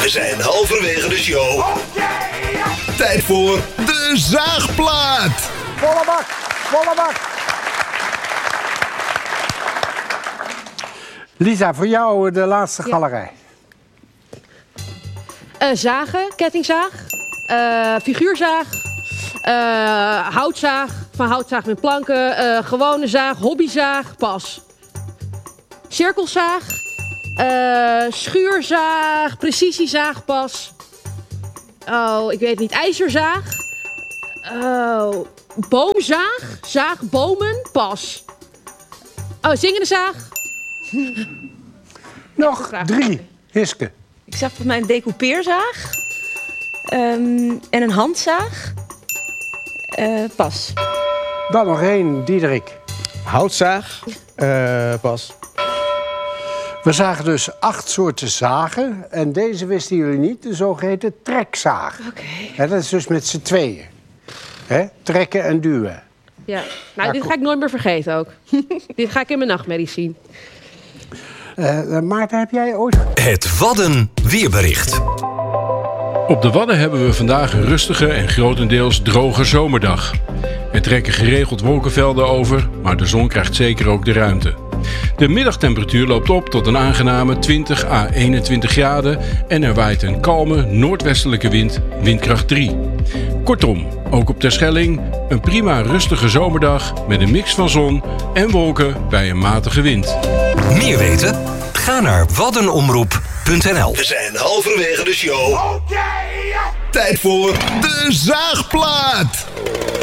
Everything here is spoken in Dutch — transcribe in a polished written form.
zijn halverwege de show. Tijd voor de zaagplaat. Volle bak, volle bak. Lisa, voor jou de laatste galerij. Zagen, kettingzaag, figuurzaag, houtzaag, van houtzaag met planken, gewone zaag, hobbyzaag, pas. Cirkelzaag, schuurzaag, precisiezaag, pas. Oh, ik weet het niet, ijzerzaag. Oh, boomzaag, zaagbomen, pas. Oh, zingende zaag. Nog 3, Hiske. Ik zag volgens mij een decoupeerzaag. En een handzaag. Pas. Dan nog 1, Diederik. Houtzaag. Pas. We zagen dus 8 soorten zagen. En deze wisten jullie niet, de zogeheten trekzaag. Oké. Dat is dus met z'n tweeën. Trekken en duwen. Ja, nou, dit ga ik nooit meer vergeten ook. Dit ga ik in mijn nachtmerries zien. Maarten, heb jij ooit... Het Wadden weerbericht. Op de Wadden hebben we vandaag een rustige en grotendeels droge zomerdag. Er trekken geregeld wolkenvelden over, maar de zon krijgt zeker ook de ruimte. De middagtemperatuur loopt op tot een aangename 20 à 21 graden... en er waait een kalme noordwestelijke wind, windkracht 3. Kortom, ook op Terschelling een prima rustige zomerdag... met een mix van zon en wolken bij een matige wind. Meer weten? Ga naar waddenomroep.nl. We zijn halverwege de show. Tijd voor de zaagplaat.